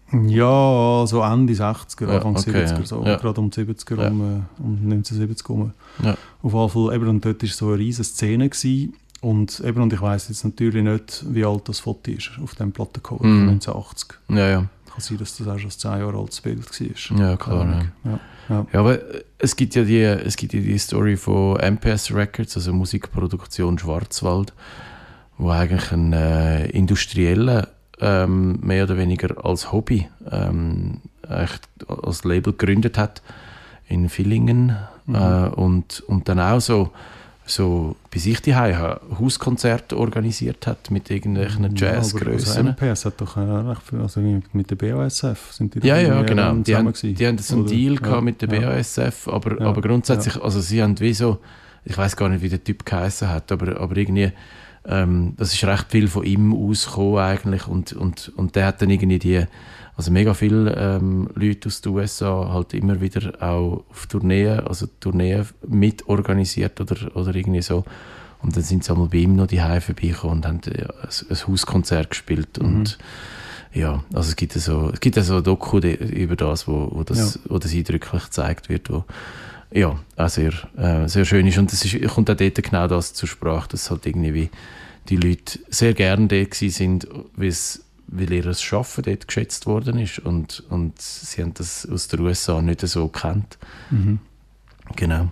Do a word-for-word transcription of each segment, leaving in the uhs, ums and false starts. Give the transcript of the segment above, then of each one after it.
Ja, so Ende sechziger, Ja, Anfang okay, siebziger, ja. so, Ja. gerade um die siebziger, Ja. um, äh, um neunzehnhundertsiebzig rum. Ja. Auf jeden Fall, eben, und dort war so eine riesige Szene gewesen. Und, eben, und ich weiss jetzt natürlich nicht, wie alt das Foto ist auf dem Plattencover Mhm. von neunzehnhundertachtzig. Ja, ja. Kann sein, dass das auch schon ein zehn Jahre altes Bild war. Ja, klar. Keine Ja. Ahnung. Ja. Ja. Ja, aber es gibt ja die, es gibt ja die Story von M P S Records, also Musikproduktion Schwarzwald, wo eigentlich ein äh, industrieller ähm, mehr oder weniger als Hobby ähm, echt als Label gegründet hat in Villingen Mhm. äh, und, und dann auch so, so bei sich die Hauskonzerte organisiert hat mit irgendwelchen Ja, aber also Jazzgrössen. M P S hat doch äh, recht viel, also mit der B A S F sind die doch Ja, ja, irgendwie, genau. ähm, Die haben, zusammen die haben so einen oder? Deal Ja, gehabt mit der ja. B A S F, aber, Ja, aber grundsätzlich, also sie haben wie so, ich weiß gar nicht, wie der Typ geheißen hat, aber, aber irgendwie, ähm, das ist recht viel von ihm ausgekommen eigentlich und, und, und der hat dann irgendwie die, also mega viele ähm, Leute aus den U S A halt immer wieder auch auf Tourneen, also Tourneen mitorganisiert oder, oder irgendwie so. Und dann sind sie einmal bei ihm noch die Hause vorbeigekommen und haben äh, ein, ein Hauskonzert gespielt und ja, also es gibt so, es gibt so ein Doku de, über das, wo, wo das, Ja. wo das eindrücklich gezeigt wird, wo ja, auch sehr, äh, sehr schön ist. Und es ist, kommt auch dort genau das zur Sprache, dass halt irgendwie wie die Leute sehr gerne dort gewesen sind, weil's, weil ihr Arbeiten dort geschätzt worden ist und, und sie haben das aus den U S A nicht so gekannt. Mhm. Genau.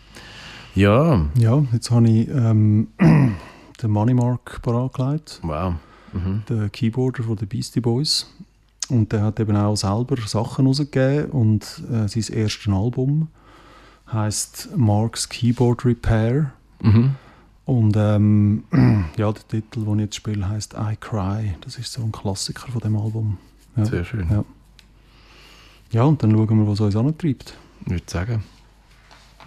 Ja, Ja, jetzt habe ich ähm, den Money Mark parat gelegt, wow. Mhm. den Keyboarder von den Beastie Boys. Und der hat eben auch selber Sachen rausgegeben und äh, sein erstes Album heisst Mark's Keyboard Repair. Mhm. Und ähm, ja, der Titel, den ich jetzt spiele, heisst I Cry. Das ist so ein Klassiker von dem Album. Ja. Sehr schön. Ja. Ja, und dann schauen wir, was uns antreibt. Ich würde sagen.